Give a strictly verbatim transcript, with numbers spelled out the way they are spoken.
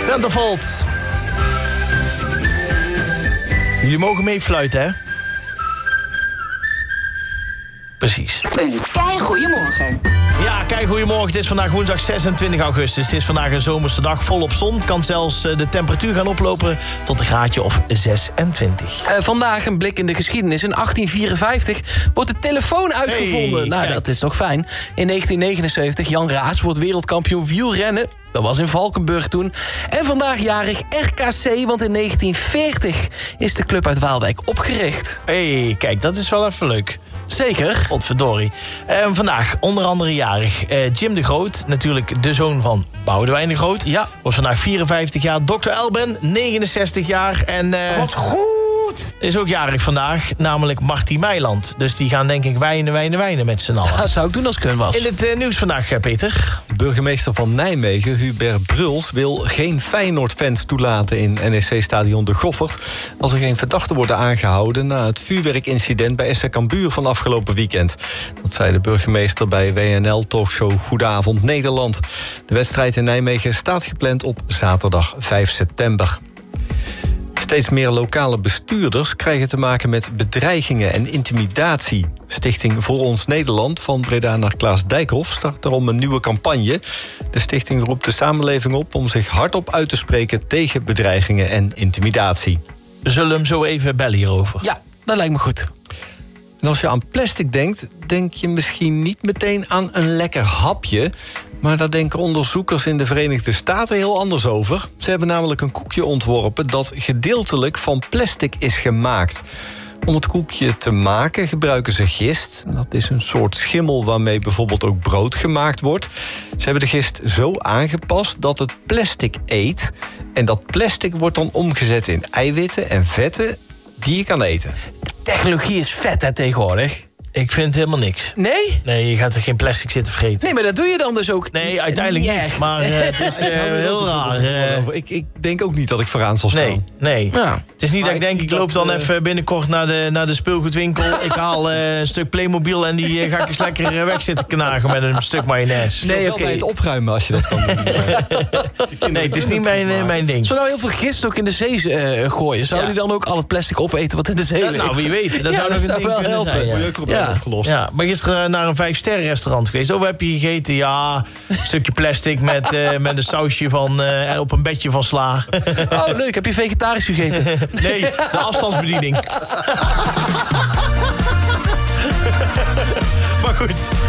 Centerfold. Jullie mogen mee fluiten, hè? Precies. Een kei goeiemorgen. Ja, kijk, goedemorgen. Het is vandaag woensdag zesentwintig augustus. Het is vandaag een zomerse dag, volop zon. Kan zelfs de temperatuur gaan oplopen tot een graadje of zesentwintig. Uh, vandaag een blik in de geschiedenis. In achttien vierenvijftig wordt de telefoon uitgevonden. Hey, nou, kijk. Dat is toch fijn. In negentien negenenzeventig, Jan Raas wordt wereldkampioen wielrennen. Dat was in Valkenburg toen. En vandaag jarig R K C, want in negentien veertig is de club uit Waalwijk opgericht. Hé, hey, kijk, dat is wel even leuk. Zeker. Godverdorie. Uh, vandaag onder andere jarig uh, Jim de Groot. Natuurlijk de zoon van Boudewijn de Groot. Ja. Wordt vandaag vierenvijftig jaar. dokter Elben, negenenzestig jaar. En uh, Wat goed! is ook jarig vandaag, namelijk Marty Meiland. Dus die gaan denk ik wijnen, wijnen, wijnen met z'n allen. Dat zou ik doen als ik hun was. In het uh, nieuws vandaag, uh, Peter. Burgemeester van Nijmegen, Hubert Bruls, wil geen Feyenoord-fans toelaten in N E C-stadion De Goffert als er geen verdachten worden aangehouden na het vuurwerkincident bij S C Cambuur van afgelopen weekend. Dat zei de burgemeester bij W N L-talkshow Goedenavond Nederland. De wedstrijd in Nijmegen staat gepland op zaterdag vijf september. Steeds meer lokale bestuurders krijgen te maken met bedreigingen en intimidatie. Stichting Voor Ons Nederland van Breda naar Klaas Dijkhoff start daarom een nieuwe campagne. De stichting roept de samenleving op om zich hardop uit te spreken tegen bedreigingen en intimidatie. We zullen hem zo even bellen hierover. Ja, dat lijkt me goed. En als je aan plastic denkt, denk je misschien niet meteen aan een lekker hapje. Maar daar denken onderzoekers in de Verenigde Staten heel anders over. Ze hebben namelijk een koekje ontworpen dat gedeeltelijk van plastic is gemaakt. Om het koekje te maken gebruiken ze gist. Dat is een soort schimmel waarmee bijvoorbeeld ook brood gemaakt wordt. Ze hebben de gist zo aangepast dat het plastic eet. En dat plastic wordt dan omgezet in eiwitten en vetten die je kan eten. Technologie is vet, hè, tegenwoordig. Ik vind helemaal niks. Nee? Nee, je gaat er geen plastic zitten vreten. Nee, maar dat doe je dan dus ook. Nee, uiteindelijk niet. echt. Maar uh, het is uh, heel raar. Uh, Ik, ik denk ook niet dat ik vooraan zal staan. nee, nee. Ja. Het is niet Maar dat ik ik denk, zie ik loop dat, dan uh, even binnenkort naar de, naar de speelgoedwinkel. Ik haal uh, een stuk Playmobil en die uh, ga ik eens lekker uh, weg zitten knagen met een stuk mayonaise. Nee, Nee, wel oké. bij het opruimen als je dat kan doen. Nee, het is niet mijn, uh, mijn ding. Als we nou heel veel gist ook in de zee uh, gooien, zou Ja. die dan ook al het plastic opeten wat in de zee Ja, ligt? nou, wie weet. Dat Ja, zou dat nog een zou ding wel kunnen helpen. zijn, ja. Leuk probleem Ja. opgelost. Ja, maar gisteren naar een vijfsterrenrestaurant geweest. Oh, wat heb je gegeten? Ja, een stukje plastic met, uh, met een sausje van, uh, en op een bedje van sla. Oh, leuk. Heb je vegetarisch gegeten? Nee, de afstandsbediening. Maar goed.